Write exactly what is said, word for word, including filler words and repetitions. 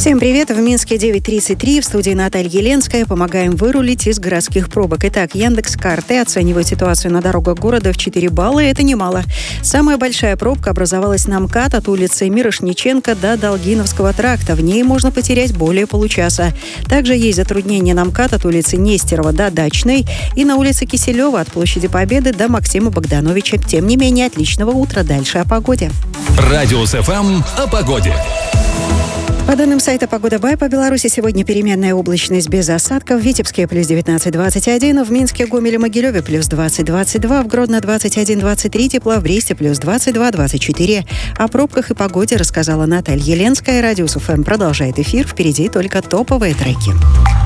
Всем привет! В Минске девять тридцать три, в студии Наталья Еленская. Помогаем вырулить из городских пробок. Итак, Яндекс.Карты оценивает ситуацию на дорогах города в четыре балла, и это немало. Самая большая пробка образовалась на МКАД от улицы Мирошниченко до Долгиновского тракта. В ней можно потерять более получаса. Также есть затруднения на МКАД от улицы Нестерова до Дачной и на улице Киселева от площади Победы до Максима Богдановича. Тем не менее, отличного утра. Дальше о погоде. Радиус эф эм о погоде. По данным сайта «Погода Бай», по Беларуси сегодня переменная облачность без осадков. В Витебске плюс девятнадцать двадцать один, в Минске, Гомеле, Могилеве плюс двадцать двадцать два, в Гродно двадцать один двадцать три тепла, в Бресте плюс двадцать два двадцать четыре. О пробках и погоде рассказала Наталья Еленская. Радиус эф эм продолжает эфир. Впереди только топовые треки.